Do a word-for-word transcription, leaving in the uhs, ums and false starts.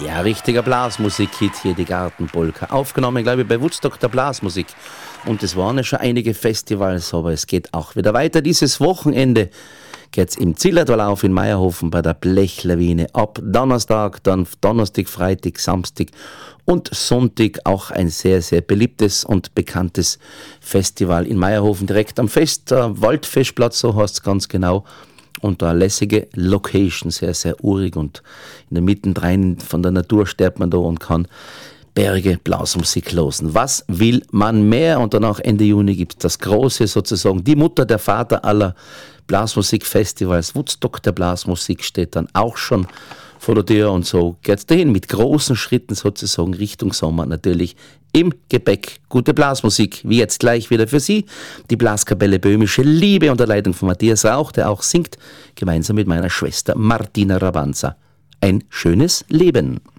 Ja, richtiger Blasmusik-Hit hier, die Gartenpolka. Aufgenommen, glaube ich, bei Woodstock der Blasmusik. Und es waren ja schon einige Festivals, aber es geht auch wieder weiter. Dieses Wochenende geht's im Zillertal in Meierhofen bei der Blechlawine. Ab Donnerstag, dann Donnerstag, Freitag, Samstag und Sonntag auch ein sehr, sehr beliebtes und bekanntes Festival in Meierhofen. Direkt am Fest, der Waldfestplatz, so heißt es ganz genau. Und eine lässige Location, sehr, sehr urig und in der Mitte rein von der Natur sterbt man da und kann Berge Blasmusik losen. Was will man mehr? Und danach Ende Juni gibt es das große sozusagen, die Mutter, der Vater aller Blasmusikfestivals. Woodstock der Blasmusik steht dann auch schon vor der Tür und so geht's dahin mit großen Schritten sozusagen Richtung Sommer natürlich. Im Gepäck gute Blasmusik, wie jetzt gleich wieder für Sie. Die Blaskapelle Böhmische Liebe unter Leitung von Matthias Rauch, der auch singt, gemeinsam mit meiner Schwester Martina Rabanza. Ein schönes Leben.